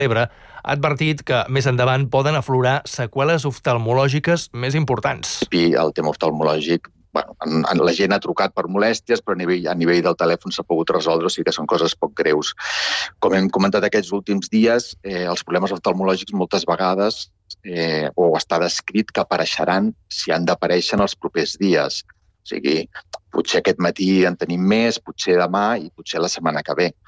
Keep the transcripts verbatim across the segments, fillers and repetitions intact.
L'Ebre ha advertit que més endavant poden aflorar seqüeles oftalmològiques més importants. I el tema oftalmològic, bueno, la gent ha trucat per molèsties, però a nivell, a nivell del telèfon s'ha pogut resoldre, o sigui que són coses poc greus. Com hem comentat aquests últims dies, eh, els problemes oftalmològics moltes vegades eh, o està descrit que apareixeran si han d'aparèixer en els propers dies. O sigui, potser aquest matí en tenim més, potser demà i potser la setmana que ve.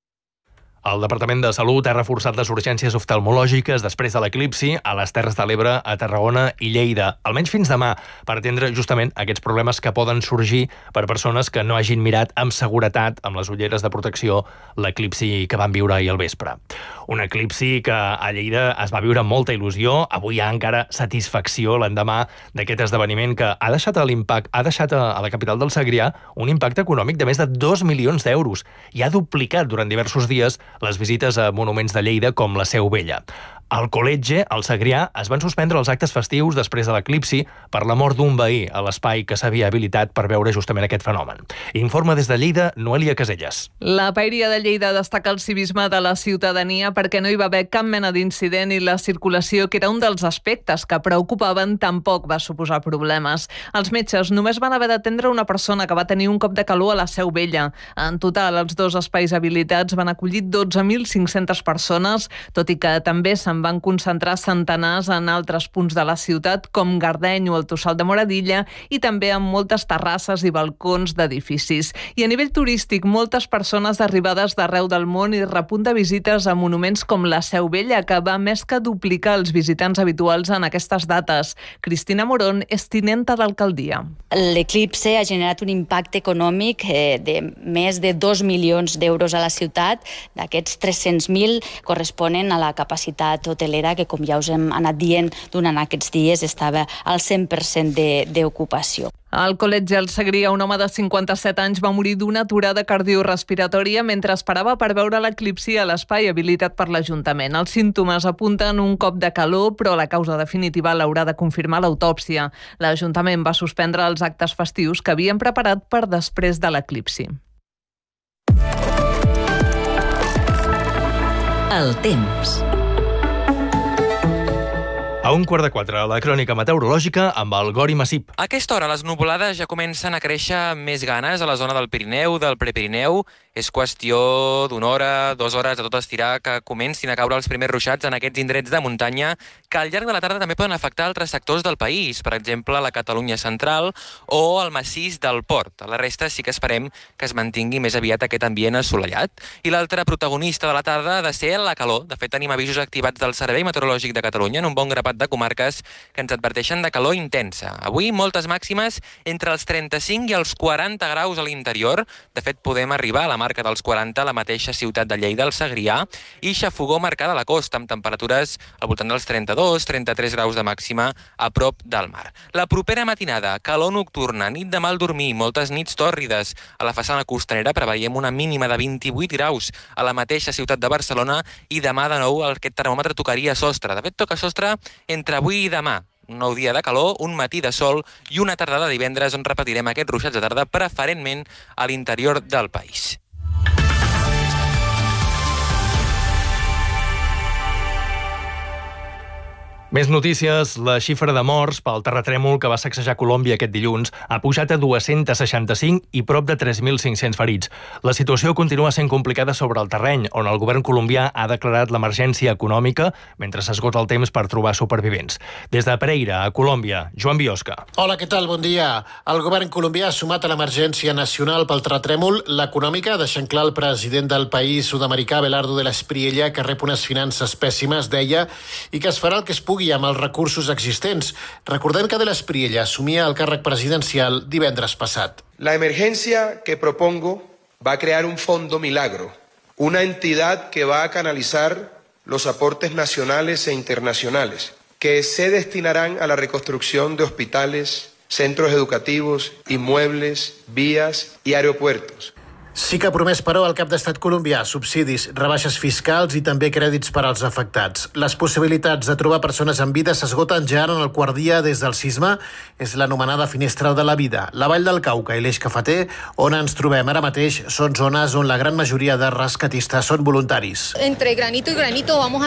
El Departament de Salut ha reforçat les urgències oftalmològiques després de l'eclipsi a les Terres de l'Ebre, a Tarragona i Lleida, almenys fins demà, per atendre justament aquests problemes que poden sorgir per persones que no hagin mirat amb seguretat, amb les ulleres de protecció, l'eclipsi que van viure ahir al vespre. Un eclipsi que a Lleida es va viure amb molta il·lusió, avui hi ha encara satisfacció l'endemà d'aquest esdeveniment que ha deixat a l'impacte, ha deixat a la capital del Segrià un impacte econòmic de més de dos milions d'euros i ha duplicat durant diversos dies les visites a monuments de Lleida com la Seu Vella. Al Col·letge, al Segrià, es van suspendre els actes festius després de l'eclipsi per la mort d'un veí a l'espai que s'havia habilitat per veure justament aquest fenomen. Informa des de Lleida, Noelia Caselles. La Paeria de Lleida destaca el civisme de la ciutadania perquè no hi va haver cap mena d'incident i la circulació, que era un dels aspectes que preocupaven, tampoc va suposar problemes. Els metges només van haver d'atendre una persona que va tenir un cop de calor a la Seu Vella. En total, els dos espais habilitats van acollir dotze mil cinc-centes persones, tot i que també se'n van concentrar centenars en altres punts de la ciutat, com Gardeny o el Tossal de Moradilla, i també amb moltes terrasses i balcons d'edificis. I a nivell turístic, moltes persones arribades d'arreu del món i repunt de visites a monuments com la Seu Vella, que va més que duplicar els visitants habituals en aquestes dates. Cristina Morón és tinenta d'alcaldia. L'eclipse ha generat un impacte econòmic eh, de més de dos milions d'euros a la ciutat. D'aquests tres-cents mil corresponen a la capacitat hotelera, que com ja us hem anat dient durant aquests dies estava al cent per cent d'ocupació. Al Col·letge El Segrià, un home de cinquanta-set anys va morir d'una aturada cardiorespiratòria mentre esperava per veure l'eclipsi a l'espai habilitat per l'Ajuntament. Els símptomes apunten un cop de calor, però la causa definitiva l'haurà de confirmar l'autòpsia. L'Ajuntament va suspendre els actes festius que havien preparat per després de l'eclipsi. El temps. A un quart de quatre, la crònica meteorològica amb el Gori Massip. A aquesta hora les nuvolades ja comencen a créixer més ganes a la zona del Pirineu, del Prepirineu. És qüestió d'una hora, dues hores, de tot estirar, que comencin a caure els primers ruixats en aquests indrets de muntanya, que al llarg de la tarda també poden afectar altres sectors del país, per exemple la Catalunya central o el massís del Port. A la resta sí que esperem que es mantingui més aviat aquest ambient assolellat. I l'altre protagonista de la tarda ha de ser la calor. De fet, tenim avisos activats del Servei Meteorològic de Catalunya en un bon grapat de comarques que ens adverteixen de calor intensa. Avui, moltes màximes entre els trenta-cinc i els quaranta graus a l'interior. De fet, podem arribar a la marca dels quaranta a la mateixa ciutat de Lleida, al Segrià, i xafogó marcada a la costa, amb temperatures al voltant dels trenta-dos trenta-tres graus de màxima a prop del mar. La propera matinada, calor nocturna, nit de mal dormir, moltes nits tòrrides. A la façana costanera preveiem una mínima de vint-i-vuit graus a la mateixa ciutat de Barcelona i demà de nou aquest termòmetre tocaria sostre. De fet, toca sostre entre avui i demà. Un nou dia de calor, un matí de sol i una tardada de divendres on repetirem aquests ruixats de tarda preferentment a l'interior del país. Més notícies. La xifra de morts pel terratrèmol que va sacsejar Colòmbia aquest dilluns ha pujat a dos-cents seixanta-cinc i prop de tres mil cinc-cents ferits. La situació continua sent complicada sobre el terreny, on el govern colombià ha declarat l'emergència econòmica mentre s'esgota el temps per trobar supervivents. Des de Pereira, a Colòmbia, Joan Biosca. Hola, què tal? Bon dia. El govern colombià ha sumat a l'emergència nacional pel terratrèmol l'econòmica, deixant clar el president del país sud-americà, Abelardo de la Espriella, que rep unes finances pèssimes, deia, i que es farà el que es pugui amb els recursos existents. Recordem que de la Espriella assumia el càrrec presidencial divendres passat. La emergencia que propongo va a crear un fondo milagro, una entidad que va a canalizar los aportes nacionales e internacionales, que se destinarán a la reconstrucción de hospitales, centros educativos, inmuebles, vías y aeropuertos. Sí que ha promès, però, el cap d'estat colombià subsidis, rebaixes fiscals i també crèdits per als afectats. Les possibilitats de trobar persones en vida s'esgoten ja en el quart dia des del sisme. És l'anomenada finestra de la vida. La Vall del Cauca i l'Eix Cafeter, on ens trobem ara mateix, són zones on la gran majoria de rescatistes són voluntaris. Entre granito y granito vamos